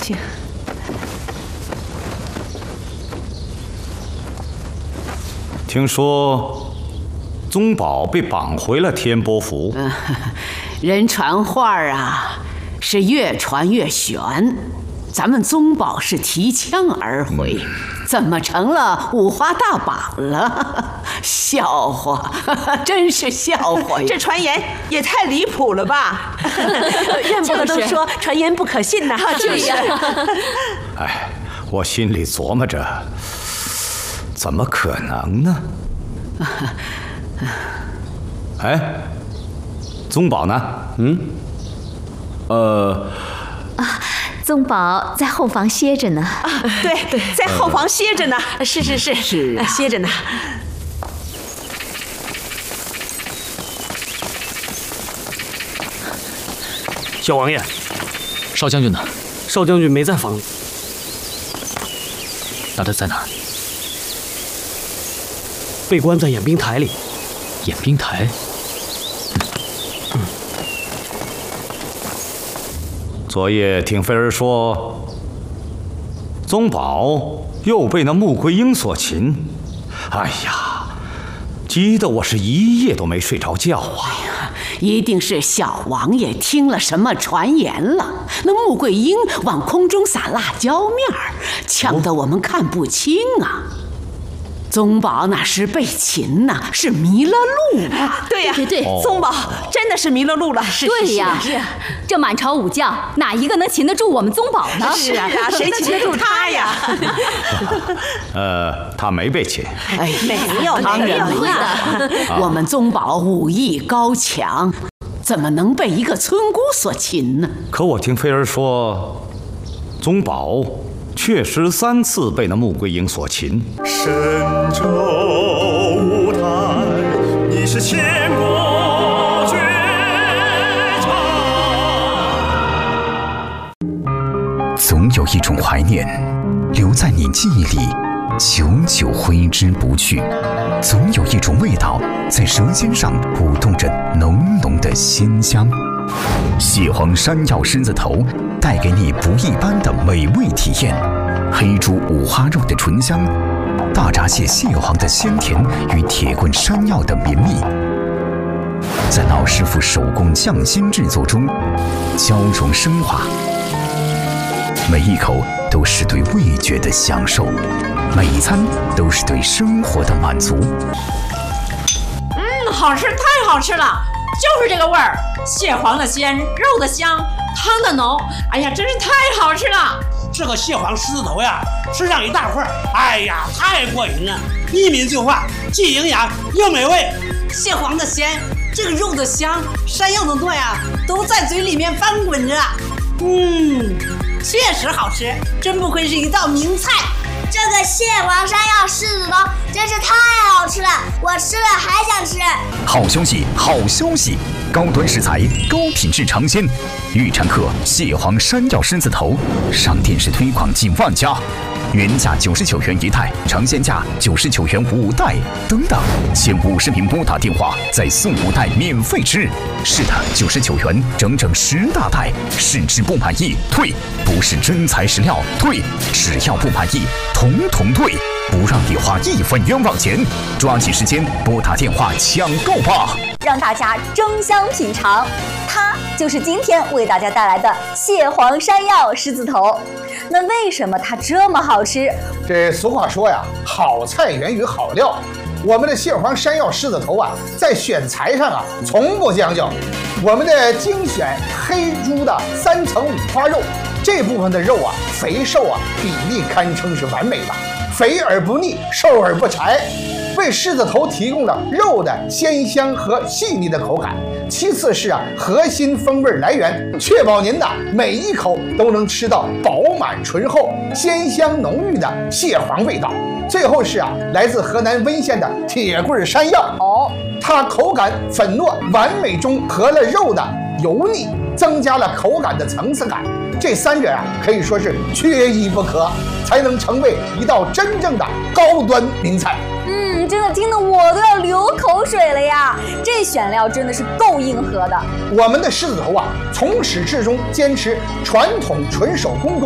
请。 听说宗保被绑回了天波府。 人传话啊，是越传越悬。咱们宗保是提枪而回，怎么成了五花大绑了？笑话，真是笑话呀！ 这传言也太离谱了吧！怨不得都说传言不可信呐。 就是呀。 哎，我心里琢磨着，怎么可能呢？哎，宗保呢？ 宗保在后房歇着呢。 对，在后房歇着呢。是，歇着呢。 小王爷， 少将军呢？ 少将军没在房里。 那他在哪儿？ 被关在演兵台里。 演兵台？ 昨夜听妃儿说，宗保又被那穆桂英所擒。哎呀，急得我是一夜都没睡着觉啊！ 一定是小王爷听了什么传言了。那穆桂英往空中撒辣椒面儿，呛得我们看不清啊。宗保那是被擒呐，是迷了路啊！ 对呀， 对， 宗保真的是迷了路了。 对呀，这满朝武将哪一个能擒得住我们宗保呢？ 是啊，谁擒得住他呀？ 他没被擒。 哎， 没有， 当然没有。我们宗保武艺高强，怎么能被一个村姑所擒呢？ 可我听妃儿说，宗保确实3次被那穆桂英所擒。 神州舞台，你是千古绝唱。 总有一种怀念留在你记忆里，久久挥之不去；总有一种味道在舌尖上舞动着浓浓的鲜香。蟹黄山药狮子头带给你不一般的美味体验，黑猪五花肉的醇香，大闸蟹蟹黄的鲜甜与铁棍山药的绵密，在老师傅手工匠心制作中交融升华。每一口都是对味觉的享受，每一餐都是对生活的满足。 好吃，太好吃了，就是这个味儿，蟹黄的鲜，肉的香，汤的浓，哎呀，真是太好吃了。 这个蟹黄狮子头呀，吃上一大块，哎呀，太过瘾了，一抿就化，既营养又美味。 蟹黄的鲜，这个肉的香，山药的糯呀，都在嘴里面翻滚着。确实好吃，真不愧是一道名菜。 这个蟹黄山药狮子头真是太好吃了，我吃了还想吃。 好消息，好消息！高端食材，高品质尝鲜，预产客蟹黄山药狮子头上电视推广近万家，原价99元一袋，尝鲜价99元5袋，等等，前50名拨打电话再送5袋免费吃。是的，99元整整10大袋，试吃不满意退，不是真材实料退，只要不满意统统退，不让你花1分冤枉钱。抓紧时间拨打电话抢购吧！ 让大家争相品尝，它就是今天为大家带来的蟹黄山药狮子头。那为什么它这么好吃？ 这俗话说呀，好菜源于好料。我们的蟹黄山药狮子头啊，在选材上啊，从不将就。我们的精选黑猪的3层五花肉，这部分的肉啊，肥瘦啊比例堪称是完美的，肥而不腻，瘦而不柴，为狮子头提供了肉的鲜香和细腻的口感。其次是核心风味来源，确保您的每一口都能吃到饱满醇厚、鲜香浓郁的蟹黄味道。最后是来自河南温县的铁棍山药，它口感粉糯完美，中和了肉的油腻，增加了口感的层次感。这3者可以说是缺一不可，才能成为一道真正的高端名菜。 真的听得我都要流口水了呀！这选料真的是够硬核的。 我们的狮子头从始至终坚持传统纯手工工